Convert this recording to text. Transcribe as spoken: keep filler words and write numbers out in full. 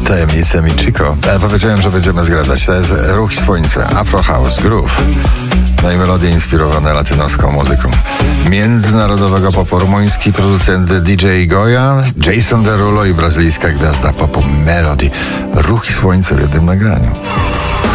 Tajemnice Michiko. Ja powiedziałem, że będziemy zgradzać. To jest Ruch i Słońce, Afro House, Groove. No i melodie inspirowane latynoską muzyką. Międzynarodowego popu rumuński producent D J Goya, Jason Derulo i brazylijska gwiazda popu Melody. Ruch i Słońce w jednym nagraniu.